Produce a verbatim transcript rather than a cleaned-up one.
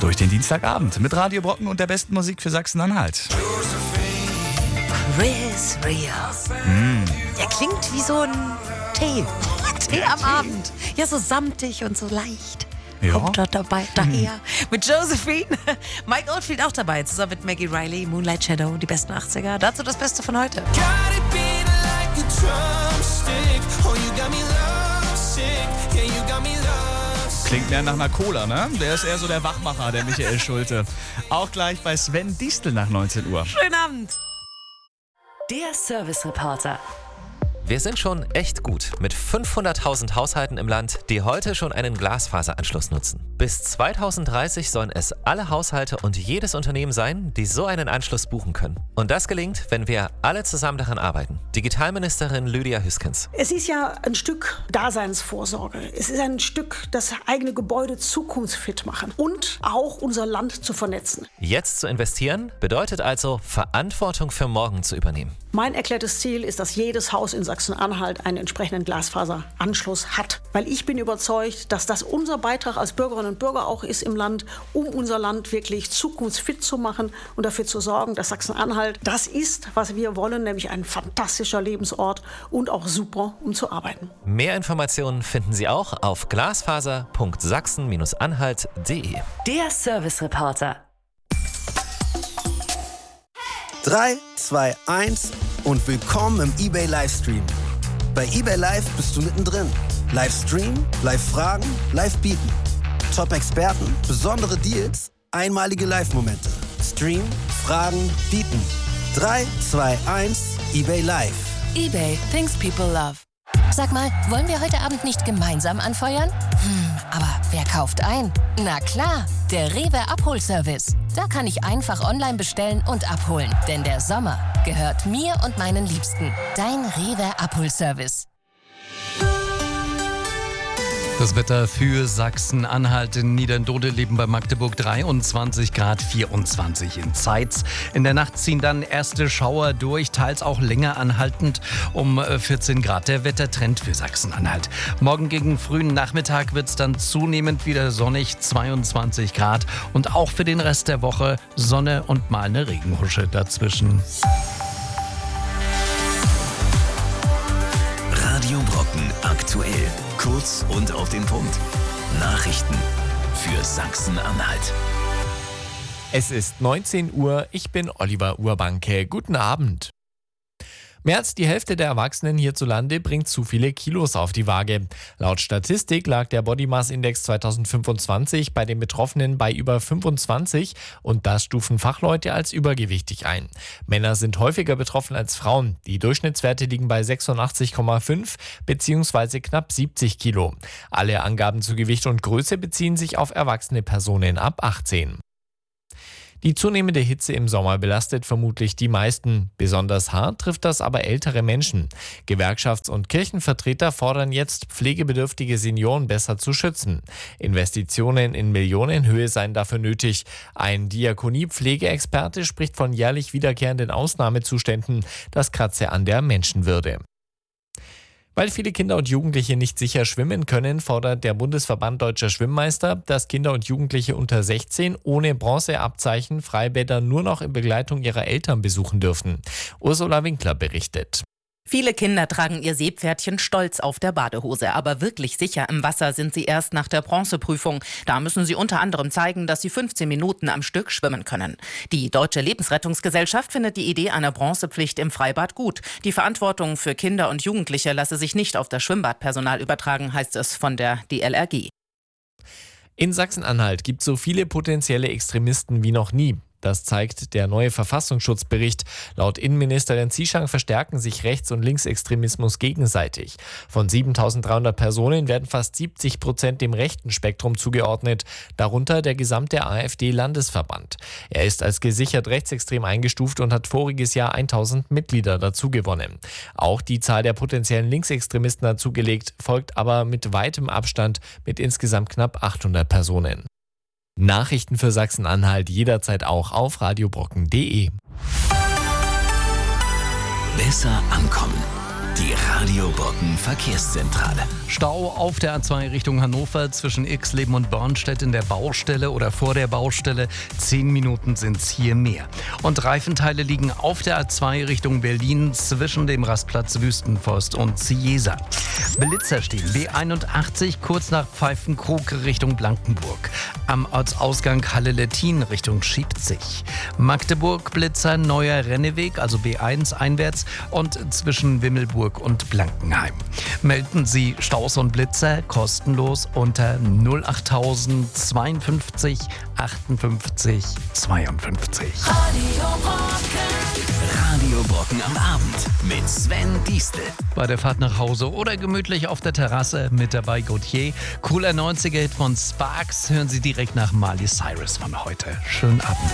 durch den Dienstagabend mit Radio Brocken und der besten Musik für Sachsen-Anhalt. Chris Ria. Mm. Er klingt wie so ein Tee. Tee am Abend. Ja, so samtig und so leicht. Ja. Kommt dort dabei, daher. Mm. Mit Josephine. Mike Oldfield auch dabei, zusammen mit Maggie Riley, Moonlight Shadow, die besten achtziger. Dazu das Beste von heute. Klingt mehr nach einer Cola, ne? Der ist eher so der Wachmacher, der Michael Schulte. Auch gleich bei Sven Diestel nach neunzehn Uhr. Schönen Abend. Der Service Reporter. Wir sind schon echt gut mit fünfhunderttausend Haushalten im Land, die heute schon einen Glasfaseranschluss nutzen. Bis zweitausenddreißig sollen es alle Haushalte und jedes Unternehmen sein, die so einen Anschluss buchen können. Und das gelingt, wenn wir alle zusammen daran arbeiten. Digitalministerin Lydia Hüskens. Es ist ja ein Stück Daseinsvorsorge. Es ist ein Stück das eigene Gebäude zukunftsfit machen und auch unser Land zu vernetzen. Jetzt zu investieren bedeutet also, Verantwortung für morgen zu übernehmen. Mein erklärtes Ziel ist, dass jedes Haus in Sachsen-Anhalt einen entsprechenden Glasfaseranschluss hat. Weil ich bin überzeugt, dass das unser Beitrag als Bürgerinnen und Bürger auch ist im Land, um unser Land wirklich zukunftsfit zu machen und dafür zu sorgen, dass Sachsen-Anhalt das ist, was wir wollen, nämlich ein fantastischer Lebensort und auch super, um zu arbeiten. Mehr Informationen finden Sie auch auf glasfaser punkt sachsen Bindestrich anhalt punkt de. Der Service Reporter. drei, zwei, eins und willkommen im eBay Livestream. Bei eBay Live bist du mittendrin. Livestream, Live-Fragen, Live-Bieten. Top-Experten, besondere Deals, einmalige Live-Momente. Stream, Fragen, Bieten. drei, zwei, eins, eBay Live. eBay, things people love. Sag mal, wollen wir heute Abend nicht gemeinsam anfeuern? Hm, aber wer kauft ein? Na klar, der Rewe Abholservice. Da kann ich einfach online bestellen und abholen. Denn der Sommer gehört mir und meinen Liebsten. Dein Rewe Abholservice. Das Wetter für Sachsen-Anhalt. In Niederndohle leben bei Magdeburg dreiundzwanzig Grad, vierundzwanzig in Zeitz. In der Nacht ziehen dann erste Schauer durch, teils auch länger anhaltend um vierzehn Grad. Der Wettertrend für Sachsen-Anhalt. Morgen gegen frühen Nachmittag wird es dann zunehmend wieder sonnig, zweiundzwanzig Grad. Und auch für den Rest der Woche Sonne und mal eine Regenhusche dazwischen. Radio Brocken aktuell. Kurz und auf den Punkt. Nachrichten für Sachsen-Anhalt. Es ist neunzehn Uhr, ich bin Oliver Urbanke. Guten Abend. Mehr als die Hälfte der Erwachsenen hierzulande bringt zu viele Kilos auf die Waage. Laut Statistik lag der Body Mass Index zweitausendfünfundzwanzig bei den Betroffenen bei über fünfundzwanzig und das stufen Fachleute als übergewichtig ein. Männer sind häufiger betroffen als Frauen. Die Durchschnittswerte liegen bei sechsundachtzig Komma fünf bzw. knapp siebzig Kilo. Alle Angaben zu Gewicht und Größe beziehen sich auf erwachsene Personen ab achtzehn. Die zunehmende Hitze im Sommer belastet vermutlich die meisten. Besonders hart trifft das aber ältere Menschen. Gewerkschafts- und Kirchenvertreter fordern jetzt, pflegebedürftige Senioren besser zu schützen. Investitionen in Millionenhöhe seien dafür nötig. Ein Diakonie-Pflegeexperte spricht von jährlich wiederkehrenden Ausnahmezuständen. Das kratze an der Menschenwürde. Weil viele Kinder und Jugendliche nicht sicher schwimmen können, fordert der Bundesverband Deutscher Schwimmmeister, dass Kinder und Jugendliche unter sechzehn ohne Bronzeabzeichen Freibäder nur noch in Begleitung ihrer Eltern besuchen dürfen. Ursula Winkler berichtet. Viele Kinder tragen ihr Seepferdchen stolz auf der Badehose, aber wirklich sicher im Wasser sind sie erst nach der Bronzeprüfung. Da müssen sie unter anderem zeigen, dass sie fünfzehn Minuten am Stück schwimmen können. Die Deutsche Lebensrettungsgesellschaft findet die Idee einer Bronzepflicht im Freibad gut. Die Verantwortung für Kinder und Jugendliche lasse sich nicht auf das Schwimmbadpersonal übertragen, heißt es von der D L R G. In Sachsen-Anhalt gibt es so viele potenzielle Extremisten wie noch nie. Das zeigt der neue Verfassungsschutzbericht. Laut Innenministerin Zieschang verstärken sich Rechts- und Linksextremismus gegenseitig. Von siebentausenddreihundert Personen werden fast siebzig Prozent dem rechten Spektrum zugeordnet, darunter der gesamte AfD-Landesverband. Er ist als gesichert rechtsextrem eingestuft und hat voriges Jahr tausend Mitglieder dazugewonnen. Auch die Zahl der potenziellen Linksextremisten hat zugelegt, folgt aber mit weitem Abstand mit insgesamt knapp achthundert Personen. Nachrichten für Sachsen-Anhalt jederzeit auch auf radiobrocken punkt de. Besser ankommen. Die Radio Brocken Verkehrszentrale. Stau auf der A zwei Richtung Hannover zwischen Ixleben und Bornstedt in der Baustelle oder vor der Baustelle. Zehn Minuten sind es hier mehr. Und Reifenteile liegen auf der A zwei Richtung Berlin zwischen dem Rastplatz Wüstenforst und Ciesa. Blitzer stehen B einundachtzig kurz nach Pfeifenkrug Richtung Blankenburg. Am Ortsausgang Halle-Lettin Richtung Schiebzig. Magdeburg Blitzer Neuer Renneweg, also B eins einwärts und zwischen Wimmelburg und Blankenheim. Melden Sie Staus und Blitzer kostenlos unter null achttausend zweiundfünfzig achtundfünfzig zweiundfünfzig. Radio Brocken. Radio Brocken am Abend mit Sven Diestel. Bei der Fahrt nach Hause oder gemütlich auf der Terrasse mit dabei Gautier. Cooler neunziger Hit von Sparks hören Sie direkt nach Miley Cyrus von heute. Schönen Abend.